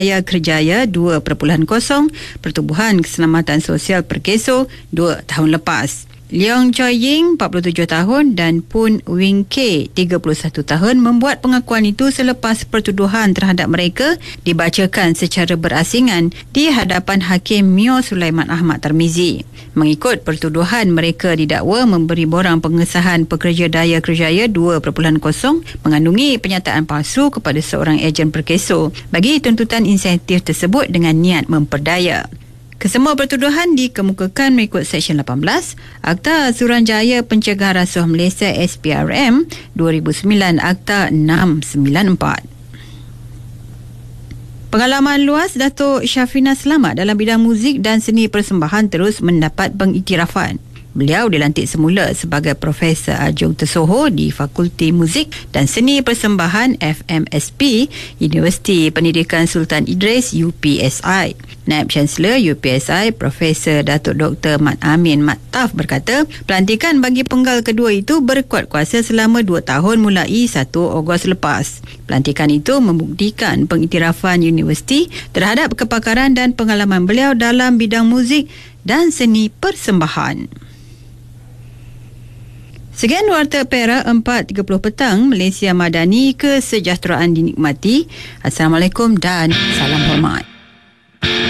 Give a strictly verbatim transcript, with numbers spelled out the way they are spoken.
Daya Kerjaya dua titik kosong, Pertubuhan Keselamatan Sosial Perkeso dua tahun lepas. Leong Choi Ying, empat puluh tujuh tahun dan Poon Wing K, tiga puluh satu tahun membuat pengakuan itu selepas pertuduhan terhadap mereka dibacakan secara berasingan di hadapan Hakim Mio Sulaiman Ahmad Tarmizi. Mengikut pertuduhan, mereka didakwa memberi borang pengesahan pekerja Daya Kerjaya dua titik kosong mengandungi penyataan palsu kepada seorang ejen Perkeso bagi tuntutan insentif tersebut dengan niat memperdaya. Kesemua pertuduhan dikemukakan mengikut Seksyen lapan belas Akta Suruhanjaya Pencegahan Rasuah Malaysia S P R M dua ribu sembilan Akta enam sembilan empat. Pengalaman luas Datuk Syafrina Selamat dalam bidang muzik dan seni persembahan terus mendapat pengiktirafan. Beliau dilantik semula sebagai Profesor Adjung Tersohor di Fakulti Muzik dan Seni Persembahan F M S P, Universiti Pendidikan Sultan Idris U P S I. Naib Chancellor U P S I, Profesor Datuk Doktor Mat Amin Mat Taf berkata, pelantikan bagi penggal kedua itu berkuat kuasa selama dua tahun mulai satu Ogos lepas. Pelantikan itu membuktikan pengiktirafan universiti terhadap kepakaran dan pengalaman beliau dalam bidang muzik dan seni persembahan. Sekian Warta Perak empat tiga puluh petang, Malaysia Madani, kesejahteraan dinikmati. Assalamualaikum dan salam hormat.